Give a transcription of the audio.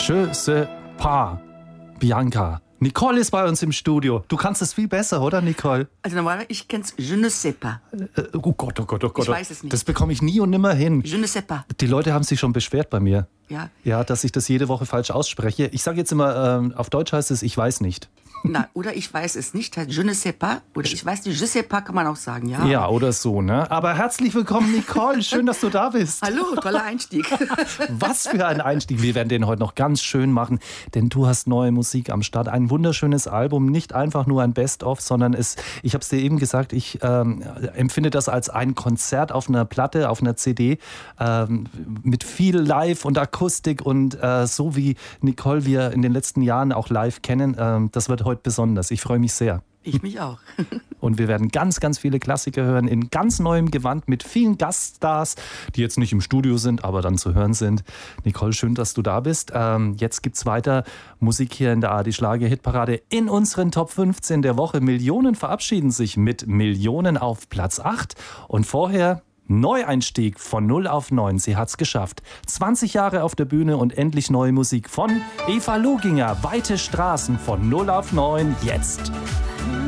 Je sais pas, Bianca. Nicole ist bei uns im Studio. Du kannst es viel besser, oder Nicole? Also normalerweise, ich kenn's je ne sais pas. Oh Gott, oh Gott, oh Gott. Ich weiß es nicht. Das bekomme ich nie und nimmer hin. Je ne sais pas. Die Leute haben sich schon beschwert bei mir. Ja. Ja, dass ich das jede Woche falsch ausspreche. Ich sage jetzt immer, auf Deutsch heißt es, ich weiß nicht. Na, oder ich weiß es nicht, heißt je ne sais pas. Oder ich weiß nicht, je sais pas kann man auch sagen, ja. Ja, oder so, ne? Aber herzlich willkommen, Nicole. Schön, dass du da bist. Hallo, toller Einstieg. Was für ein Einstieg. Wir werden den heute noch ganz schön machen, denn du hast neue Musik am Start. Ein wunderschönes Album, nicht einfach nur ein Best-of, sondern ich habe es dir eben gesagt, ich empfinde das als ein Konzert auf einer Platte, auf einer CD, mit viel Live und Akustik und so wie Nicole wir in den letzten Jahren auch live kennen, das wird heute besonders. Ich freue mich sehr. Ich mich auch. Und wir werden ganz, ganz viele Klassiker hören, in ganz neuem Gewand mit vielen Gaststars, die jetzt nicht im Studio sind, aber dann zu hören sind. Nicole, schön, dass du da bist. Jetzt gibt's weiter Musik hier in der ARD Schlager-Hitparade in unseren Top 15 der Woche. Millionen verabschieden sich mit Millionen auf Platz 8. Und vorher Neueinstieg von 0 auf 9. Sie hat's geschafft. 20 Jahre auf der Bühne und endlich neue Musik von Eva Loginger. Weite Straßen von 0 auf 9 jetzt.